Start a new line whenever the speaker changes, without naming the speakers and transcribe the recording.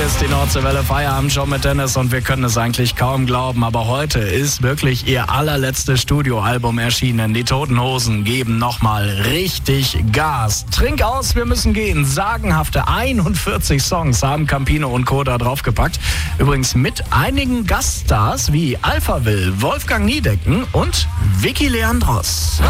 ist die Nordseewelle Feierabend schon mit Dennis und wir können es eigentlich kaum glauben, aber heute ist wirklich ihr allerletztes Studioalbum erschienen. Die Toten Hosen geben nochmal richtig Gas. Trink aus, wir müssen gehen. Sagenhafte 41 Songs haben Campino und Co. da draufgepackt. Übrigens mit einigen Gaststars wie Alphaville, Wolfgang Niedecken und Vicky Leandros.